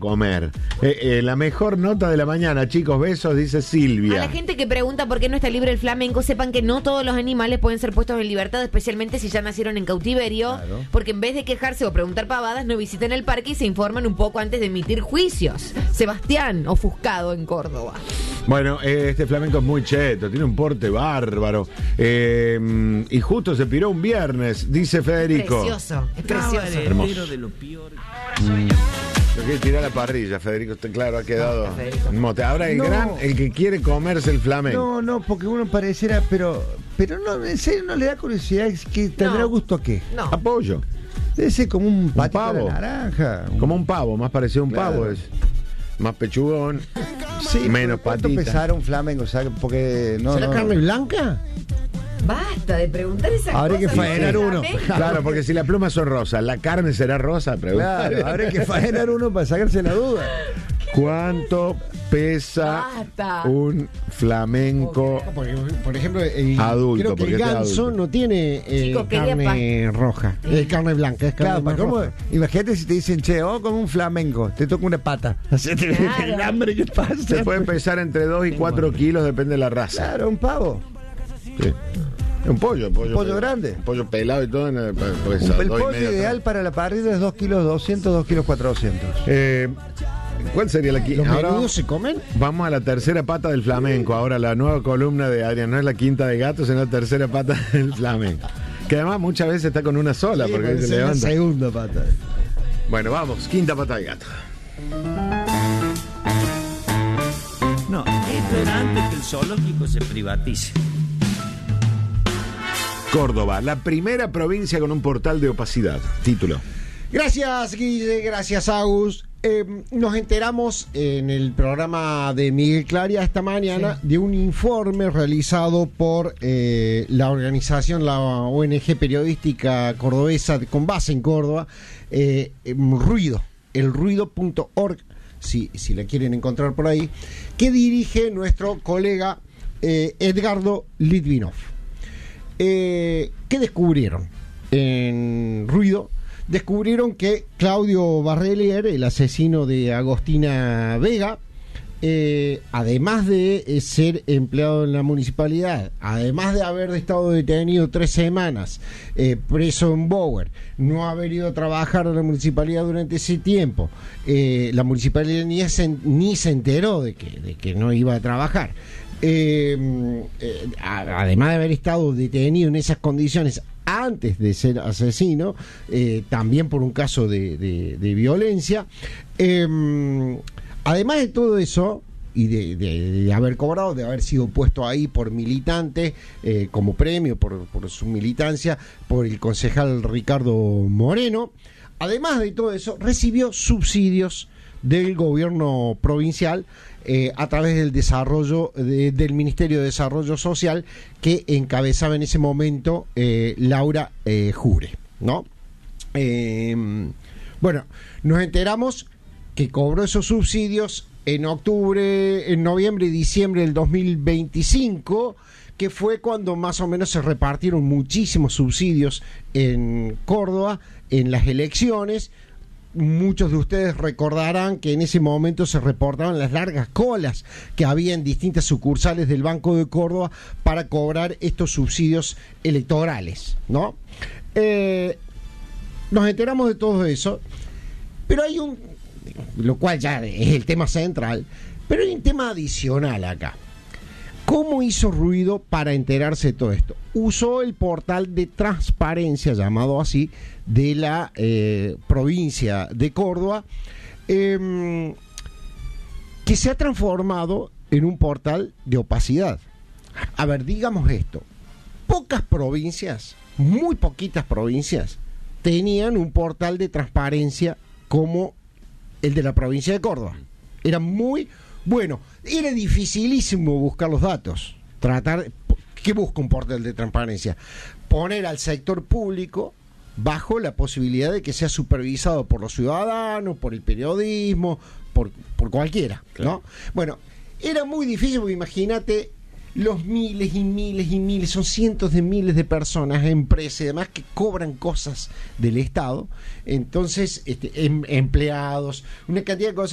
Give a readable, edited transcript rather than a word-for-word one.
comer. La mejor nota de la mañana, chicos, besos, dice Silvia. A la gente que pregunta por qué no está libre el flamenco, sepan que no todos los animales pueden ser puestos en libertad, especialmente si ya nacieron en cautiverio, claro. Porque en vez de quejarse o preguntar pavadas, no visiten el parque y se informan un poco antes de emitir juicios. Sebastián, ofuscado en Córdoba. Bueno, este flamenco es muy cheto, tiene un porte bárbaro. Y justo se piró un viernes, dice Federico. Precioso, es precioso. Hermoso. De lo peor. Lo quiere tirar a la parrilla, Federico, claro, ha quedado mote. Ahora el que quiere comerse el flamenco. No, porque uno pareciera, pero no, en serio no le da curiosidad, es que tendrá gusto a qué. No. Apoyo. Debe ser como un pavo de naranja. Como un pavo, más parecido a un pavo es. Más pechugón, sí, menos patita. ¿Cuánto pesará un flamenco? ¿Sabes? Porque ¿será carne blanca? Basta de preguntar esas cosas. Habría que faenar uno. Claro, porque si las plumas son rosas, ¿la carne será rosa? Claro, habría que faenar uno para sacarse la duda. ¿Cuánto pesa un flamenco por ejemplo, adulto? Creo que el ganso no tiene carne roja, carne blanca, es carne roja. Imagínate si te dicen, che, como un flamenco, te toca una pata. El hambre que pasa. Se puede pesar entre 2 y 4 kilos, depende de la raza. Claro, un pavo. Sí. Un pollo grande. Un pollo pelado y todo. El pollo ideal para la parrilla es 2 kilos 200, 2 kilos 400. ¿Cuál sería la quinta? ¿Los menudos se comen? Vamos a la tercera pata del flamenco. Ahora la nueva columna de Adrián. No es la quinta de gatos, sino la tercera pata del flamenco. Que además muchas veces está con una sola, porque se levanta. La segunda pata. Bueno, vamos, quinta pata de gato. No, esto era antes que el zoológico se privatice. Córdoba, la primera provincia con un portal de opacidad. Título. Gracias, Guille, gracias, Agus. Nos enteramos en el programa de Miguel Claria esta mañana de un informe realizado por la organización, la ONG periodística cordobesa con base en Córdoba, Ruido, elruido.org, si la quieren encontrar por ahí, que dirige nuestro colega Edgardo Litvinov. ¿Qué descubrieron? En Ruido descubrieron que Claudio Barrelier, el asesino de Agostina Vega, además de ser empleado en la municipalidad, además de haber estado detenido 3 semanas, preso en Bower, no haber ido a trabajar en la municipalidad durante ese tiempo, la municipalidad ni se enteró de que no iba a trabajar. Además de haber estado detenido en esas condiciones antes de ser asesino, también por un caso de violencia, además de todo eso y de haber cobrado, de haber sido puesto ahí por militante como premio por su militancia, por el concejal Ricardo Moreno, además de todo eso recibió subsidios del gobierno provincial a través del desarrollo del Ministerio de Desarrollo Social que encabezaba en ese momento Laura Jure, ¿no? Bueno, nos enteramos que cobró esos subsidios en noviembre y diciembre del 2025, que fue cuando más o menos se repartieron muchísimos subsidios en Córdoba en las elecciones. Muchos de ustedes recordarán que en ese momento se reportaban las largas colas que había en distintas sucursales del Banco de Córdoba para cobrar estos subsidios electorales, ¿no? Nos enteramos de todo eso, pero hay lo cual ya es el tema central, pero hay un tema adicional acá. ¿Cómo hizo Ruido para enterarse de todo esto? Usó el portal de transparencia, llamado así, de la provincia de Córdoba, que se ha transformado en un portal de opacidad. A ver, digamos esto. Pocas provincias, muy poquitas provincias, tenían un portal de transparencia como el de la provincia de Córdoba. Era muy... Bueno, era dificilísimo buscar los datos. ¿Qué busca un portal de transparencia? Poner al sector público bajo la posibilidad de que sea supervisado por los ciudadanos, por el periodismo, por cualquiera, ¿no? Claro. Bueno, era muy difícil porque imagínate los miles y miles y miles, son cientos de miles de personas, empresas y demás que cobran cosas del Estado, entonces empleados, una cantidad de cosas.